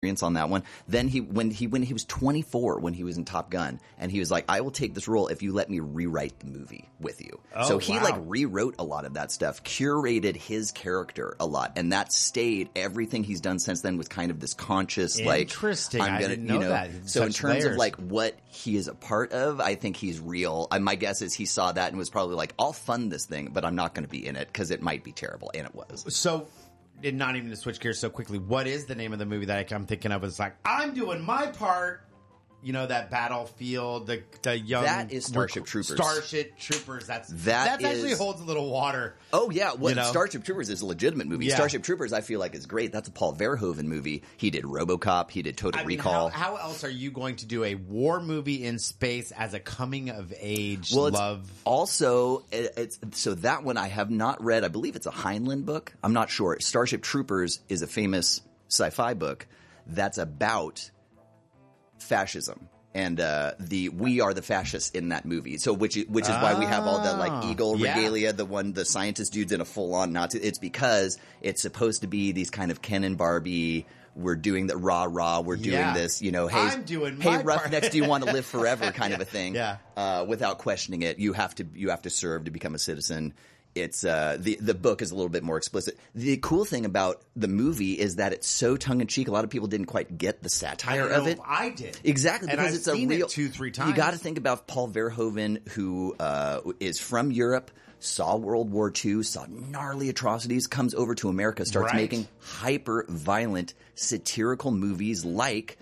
on that one. Then when he was 24 when he was in Top Gun, and he was like, I will take this role if you let me rewrite the movie with you. So he rewrote a lot of that stuff, curated his character a lot, and that stayed. Everything he's done since then was kind of this conscious, interesting. I'm gonna, I didn't know that. So in terms of what he is a part of, I think he's real. My guess is he saw that and was probably like, I'll fund this thing, but I'm not going to be in it because it might be terrible, and it was. So. And not even to switch gears so quickly, what is the name of the movie that I'm thinking of? Is like, I'm doing my part. You know, that battlefield, the young... That is Starship Troopers. Starship Troopers. That actually holds a little water. Oh, yeah. Well, Starship Troopers is a legitimate movie. Yeah. Starship Troopers, I feel like, is great. That's a Paul Verhoeven movie. He did RoboCop. He did Total Recall. How else are you going to do a war movie in space as a coming-of-age love? Also, so that one I have not read. I believe it's a Heinlein book. I'm not sure. Starship Troopers is a famous sci-fi book that's about fascism, and we are the fascists in that movie. So which is why we have all the eagle regalia, the scientist dude's in a full on Nazi. It's because it's supposed to be these kind of Ken and Barbie. We're doing the rah, we're doing this, hey, I'm doing my hey, Roughnecks, do you want to live forever kind of a thing. Yeah. Without questioning it. You have to serve to become a citizen. It's the book is a little bit more explicit. The cool thing about the movie is that it's so tongue in cheek. A lot of people didn't quite get the satire of it. I did exactly and because I've it's a seen real it 2-3 times. You got to think about Paul Verhoeven, who is from Europe, saw World War II, saw gnarly atrocities, comes over to America, starts making hyper violent satirical movies like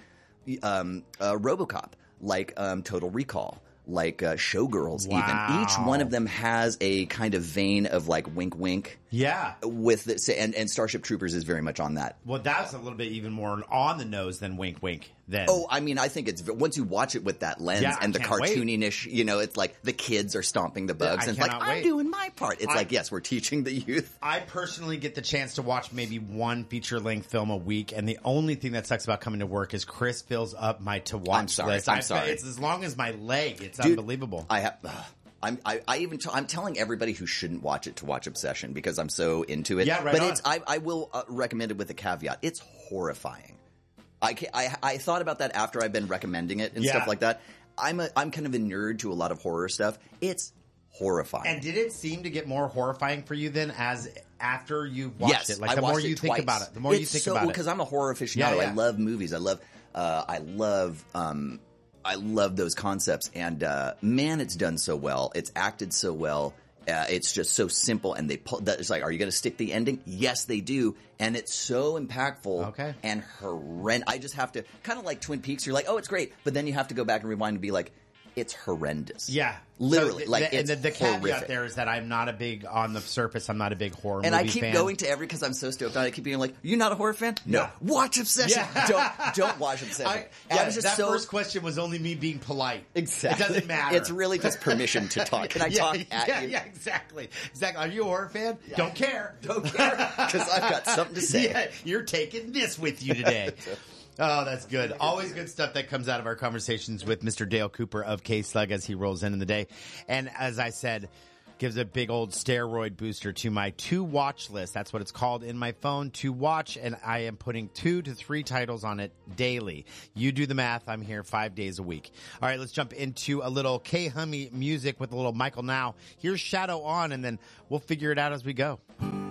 RoboCop, like Total Recall. Like Showgirls, even each one of them has a kind of vein of like wink, wink. Yeah, with this, and Starship Troopers is very much on that. Well, that's a little bit even more on the nose than wink, wink. Then I mean, I think it's once you watch it with that lens and the cartooniness, it's like the kids are stomping the bugs, and it's like I'm doing my part. It's like yes, we're teaching the youth. I personally get the chance to watch maybe one feature length film a week, and the only thing that sucks about coming to work is Chris fills up my to watch list. I'm sorry. It's as long as my leg. It's unbelievable. I'm telling everybody who shouldn't watch it to watch Obsession because I'm so into it. Yeah, right. But I will recommend it with a caveat. It's horrifying. I thought about that after I've been recommending it and stuff like that. I'm kind of a nerd to a lot of horror stuff. It's horrifying. And did it seem to get more horrifying for you then as after you've watched it? Like the more you think about it, the more you think about it. Because I'm a horror aficionado. I love movies. I love those concepts, and man, it's done so well. It's acted so well. It's just so simple, and it's like, are you going to stick the ending? Yes, they do, and it's so impactful and horrendous. I just have to kind of like Twin Peaks. You're like, oh, it's great, but then you have to go back and rewind and be like, it's horrendous. Yeah. Literally. So the caveat there is that I'm not a big, on the surface, I'm not a big horror movie fan. And I keep going to because I'm so stoked on it. I keep being like, you're not a horror fan? No. Watch Obsession. Yeah. Don't watch Obsession. First question was only me being polite. Exactly. It doesn't matter. It's really just permission to talk. Can I talk at you? Yeah, exactly. Are you a horror fan? Yeah. Don't care. Because I've got something to say. Yeah, you're taking this with you today. Oh, that's good. Always good stuff that comes out of our conversations with Mr. Dale Cooper of K-Slug as he rolls in the day. And as I said, gives a big old steroid booster to my to-watch list. That's what it's called in my phone, to watch, and I am putting 2 to 3 titles on it daily. You do the math. I'm here 5 days a week. All right, let's jump into a little K-Hummy music with a little Michael Now. Here's Shadow On, and then we'll figure it out as we go.